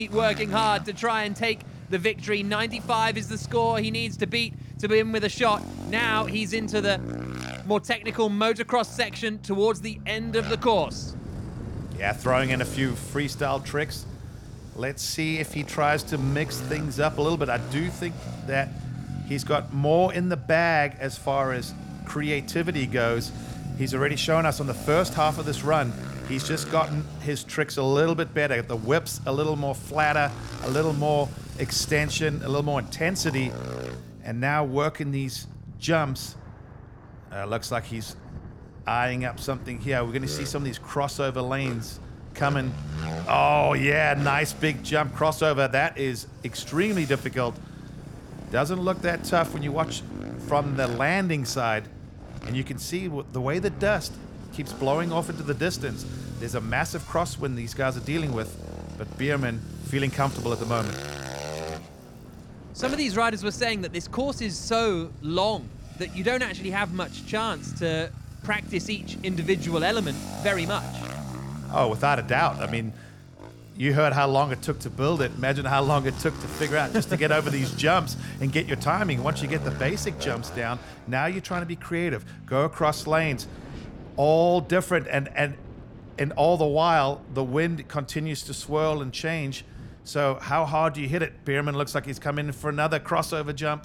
working hard to try and take the victory. 95 is the score he needs to beat to win with a shot. Now he's into the more technical motocross section towards the end of the course. Yeah, throwing in a few freestyle tricks. Let's see if he tries to mix things up a little bit. I do think that he's got more in the bag as far as creativity goes. He's already shown us on the first half of this run, he's just gotten his tricks a little bit better. The whips a little more flatter, a little more extension, a little more intensity. And now working these jumps, looks like he's eyeing up something here. We're going to see some of these crossover lanes coming. Oh yeah, nice big jump crossover. That is extremely difficult. Doesn't look that tough when you watch from the landing side, and you can see the way the dust keeps blowing off into the distance. There's a massive crosswind these guys are dealing with, but Bierman feeling comfortable at the moment. Some of these riders were saying that this course is so long that you don't actually have much chance to practice each individual element very much. Oh, without a doubt. I mean, you heard how long it took to build it. Imagine how long it took to figure out just to get over these jumps and get your timing. Once you get the basic jumps down, now you're trying to be creative. Go across lanes, all different, and all the while, the wind continues to swirl and change. So how hard do you hit it? Bierman looks like he's coming in for another crossover jump.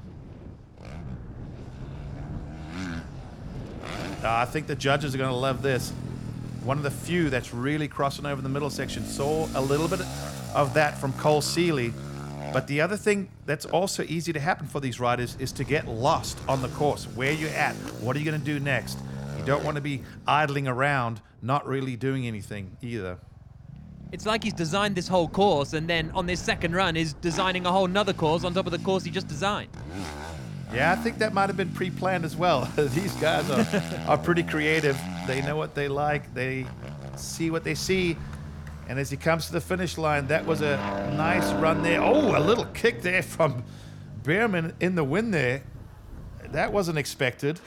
I think the judges are going to love this. One of the few that's really crossing over the middle section. Saw a little bit of that from Cole Seely. But the other thing that's also easy to happen for these riders is to get lost on the course. Where you're at, what are you going to do next? You don't want to be idling around, not really doing anything either. It's like he's designed this whole course, and then on this second run is designing a whole nother course on top of the course he just designed. Yeah, I think that might have been pre-planned as well. These guys are pretty creative. They know what they like. They see what they see. And as he comes to the finish line, that was a nice run there. Oh, a little kick there from Bierman in the wind there. That wasn't expected.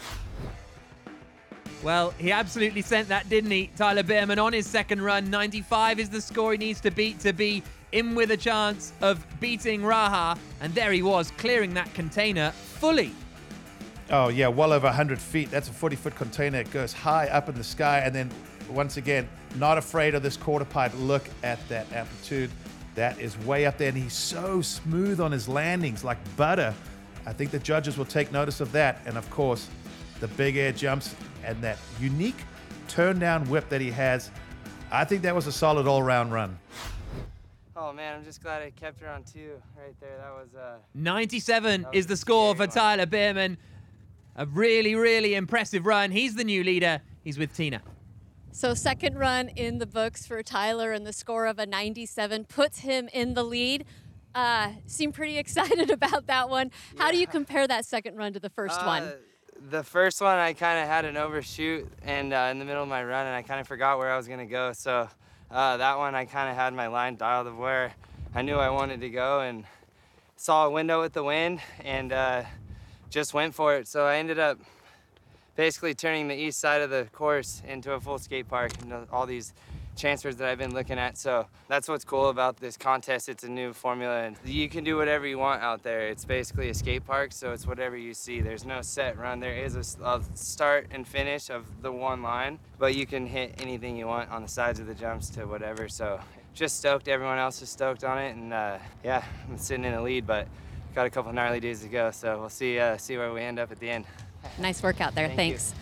Well, he absolutely sent that, didn't he? Tyler Bierman on his second run. 95 is the score he needs to beat to be in with a chance of beating Raha. And there he was, clearing that container fully. Oh, yeah, well over 100 feet. That's a 40-foot container. It goes high up in the sky. And then, once again, not afraid of this quarter pipe. Look at that amplitude. That is way up there. And he's so smooth on his landings, like butter. I think the judges will take notice of that. And, of course, the big air jumps and that unique turn-down whip that he has. I think that was a solid all-round run. Oh man, I'm just glad I kept her on two right there. That was 97 is the score for Tyler Bierman. A really, really impressive run. He's the new leader. He's with Tina. So second run in the books for Tyler, and the score of a 97 puts him in the lead. Seem pretty excited about that one. How do you compare that second run to the first one? The first one, I kind of had an overshoot and in the middle of my run, and I kind of forgot where I was going to go. So that one, I kind of had my line dialed of where I knew I wanted to go, and saw a window with the wind and just went for it. So I ended up basically turning the east side of the course into a full skate park, and all these transfers that I've been looking at. So that's what's cool about this contest. It's a new formula, and you can do whatever you want out there. It's basically a skate park, so it's whatever you see. There's no set run. There is a start and finish of the one line, but you can hit anything you want on the sides of the jumps to whatever. So just stoked. Everyone else is stoked on it, and yeah, I'm sitting in the lead, but got a couple gnarly days to go, so we'll see where we end up at the end. Nice work out there. Thanks.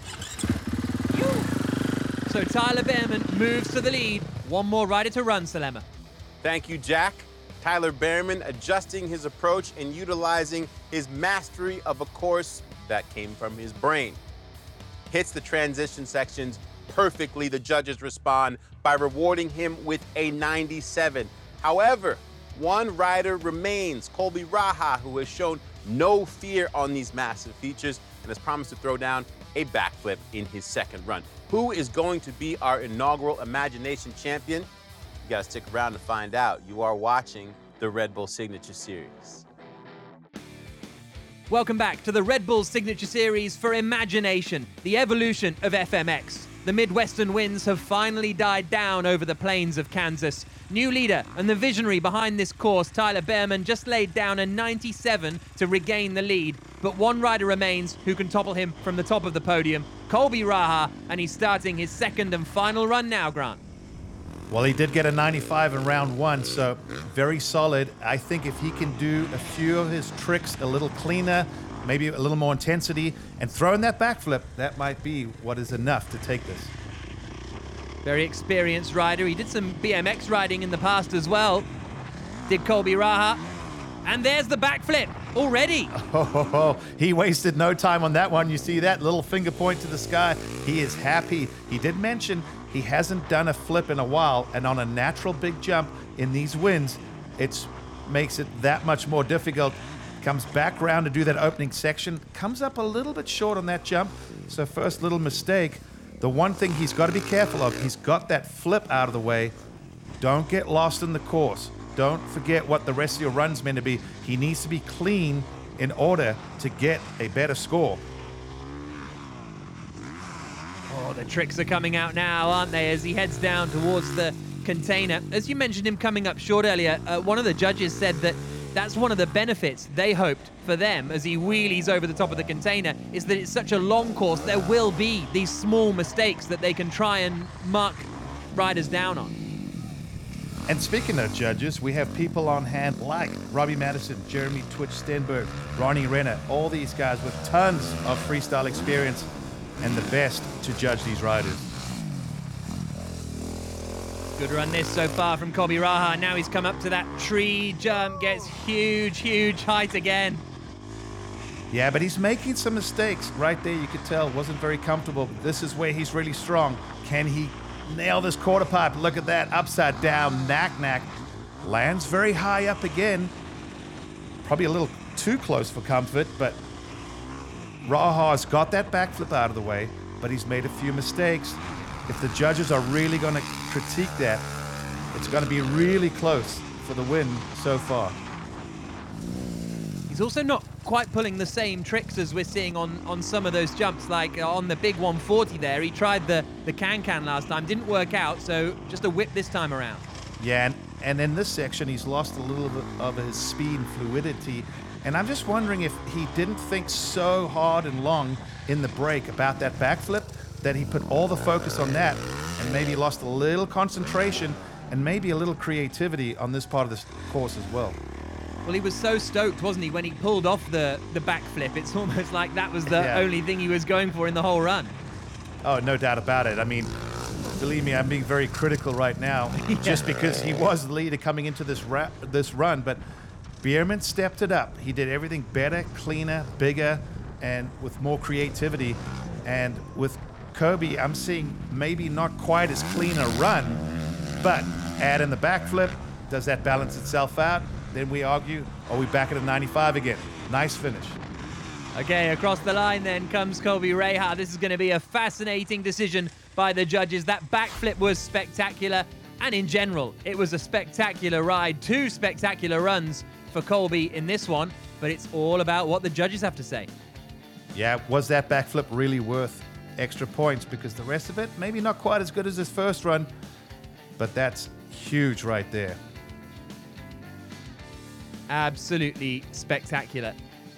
So Tyler Bierman moves to the lead. One more rider to run, Salema. Thank you, Jack. Tyler Bierman adjusting his approach and utilizing his mastery of a course that came from his brain. Hits the transition sections perfectly. The judges respond by rewarding him with a 97. However, one rider remains, Colby Raha, who has shown no fear on these massive features and has promised to throw down a backflip in his second run. Who is going to be our inaugural Imagination champion? You gotta stick around to find out. You are watching the Red Bull Signature Series. Welcome back to the Red Bull Signature Series for Imagination, the evolution of FMX. The Midwestern winds have finally died down over the plains of Kansas. New leader and the visionary behind this course, Tyler Behrman, just laid down a 97 to regain the lead. But one rider remains who can topple him from the top of the podium, Colby Raha, and he's starting his second and final run now, Grant. Well, he did get a 95 in round one, so very solid. I think if he can do a few of his tricks a little cleaner, maybe a little more intensity, and throw in that backflip, that might be what is enough to take this. Very experienced rider. He did some BMX riding in the past as well. Did Colby Raha. And there's the backflip already. Oh, he wasted no time on that one. You see that little finger point to the sky. He is happy. He did mention he hasn't done a flip in a while, and on a natural big jump in these winds, it makes it that much more difficult. Comes back around to do that opening section, comes up a little bit short on that jump, so first little mistake. The one thing he's got to be careful of, he's got that flip out of the way. Don't get lost in the course. Don't forget what the rest of your run's meant to be. He needs to be clean in order to get a better score. Oh, the tricks are coming out now, aren't they, as he heads down towards the container. As you mentioned him coming up short earlier, one of the judges said that that's one of the benefits they hoped for them as he wheelies over the top of the container, is that it's such a long course, there will be these small mistakes that they can try and mark riders down on. And speaking of judges, we have people on hand like Robbie Madison, Jeremy Twitch Stenberg, Ronnie Renner, all these guys with tons of freestyle experience and the best to judge these riders. Good run this so far from Colby Raha. Now he's come up to that tree jump, gets huge height again. Yeah, but he's making some mistakes. Right there, you could tell, wasn't very comfortable. This is where he's really strong. Can he nail this quarter pipe? Look at that, upside down, knack. Lands very high up again. Probably a little too close for comfort, but Raha's got that backflip out of the way, but he's made a few mistakes. If the judges are really going to critique that, it's going to be really close for the win so far. He's also not quite pulling the same tricks as we're seeing on some of those jumps, like on the big 140 there. He tried the can last time, didn't work out, so just a whip this time around. Yeah, and in this section, he's lost a little bit of his speed and fluidity. And I'm just wondering if he didn't think so hard and long in the break about that backflip, that he put all the focus on that and maybe lost a little concentration and maybe a little creativity on this part of this course as well. Well, he was so stoked, wasn't he, when he pulled off the backflip. It's almost like that was the only thing he was going for in the whole run. Oh, no doubt about it. I mean, believe me, I'm being very critical right now, just because he was the leader coming into this run, but Behrman stepped it up. He did everything better, cleaner, bigger, and with more creativity. And with Colby, I'm seeing maybe not quite as clean a run, but add in the backflip. Does that balance itself out? Then we argue, are we back at a 95 again? Nice finish. Okay, across the line then comes Colby Raha. This is going to be a fascinating decision by the judges. That backflip was spectacular, and in general, it was a spectacular ride. 2 spectacular runs for Colby in this one, but it's all about what the judges have to say. Yeah, was that backflip really worth extra points? Because the rest of it, maybe not quite as good as his first run, but that's huge right there. Absolutely spectacular.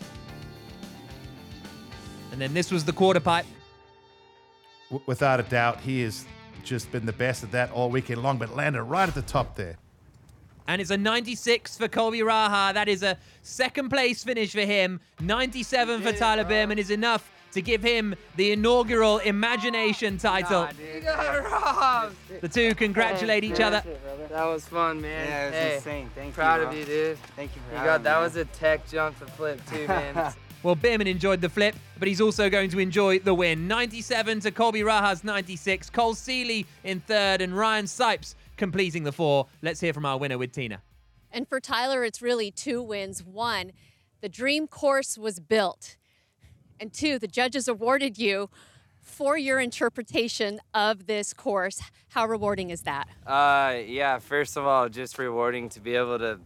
And then this was the quarter pipe. Without a doubt, he has just been the best at that all weekend long, but landed right at the top there. And it's a 96 for Colby Raha. That is a second place finish for him. 97 for Tyler Behrman is enough to give him the inaugural Imagination title. You got robbed. The two congratulate each other. That was fun, man. Yeah, it was insane. Thank you. Proud bro. of you, dude. Thank you for You having got me, that man. was a tech jump to flip too, man. Well, Behrman enjoyed the flip, but he's also going to enjoy the win. 97 to Colby Raha's 96. Cole Seeley in third, and Ryan Sipes completing the 4. Let's hear from our winner with Tina. And for Tyler, it's really 2 wins. 1, the dream course was built. And 2, the judges awarded you for your interpretation of this course. How rewarding is that? Yeah, first of all, just rewarding to be able to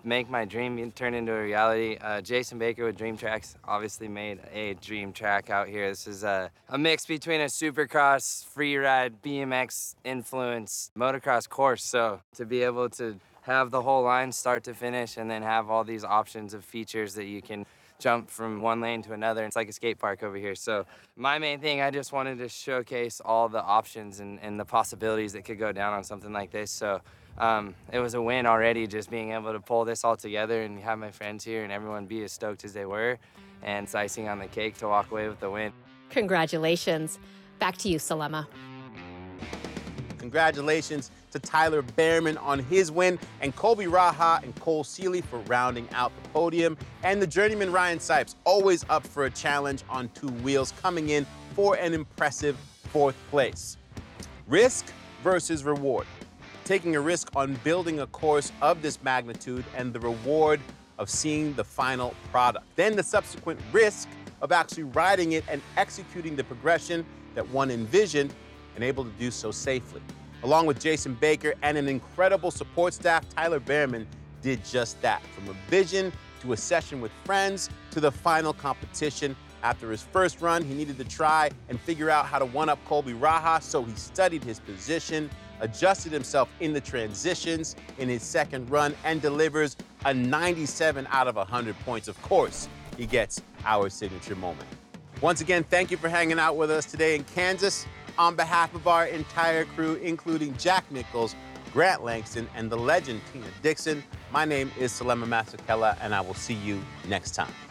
make my dream turn into a reality. Jason Baker with Dream Tracks obviously made a dream track out here. This is a mix between a supercross, free ride, BMX influence, motocross course. So to be able to have the whole line start to finish and then have all these options of features that you can jump from one lane to another. It's like a skate park over here. So my main thing, I just wanted to showcase all the options and the possibilities that could go down on something like this. So it was a win already, just being able to pull this all together and have my friends here and everyone be as stoked as they were. And it's icing on the cake to walk away with the win. Congratulations. Back to you, Salema. Congratulations to Tyler Behrman on his win, and Colby Raha and Cole Seeley for rounding out the podium, and the journeyman Ryan Sipes, always up for a challenge on two wheels, coming in for an impressive 4th place. Risk versus reward. Taking a risk on building a course of this magnitude and the reward of seeing the final product. Then the subsequent risk of actually riding it and executing the progression that one envisioned and able to do so safely. Along with Jason Baker and an incredible support staff, Tyler Behrman did just that. From a vision to a session with friends to the final competition. After his first run, he needed to try and figure out how to one-up Colby Raha, so he studied his position, adjusted himself in the transitions in his second run, and delivers a 97 out of 100 points. Of course, he gets our signature moment. Once again, thank you for hanging out with us today in Kansas. On behalf of our entire crew, including Jack Nichols, Grant Langston, and the legend Tina Dixon, my name is Salema Masakela, and I will see you next time.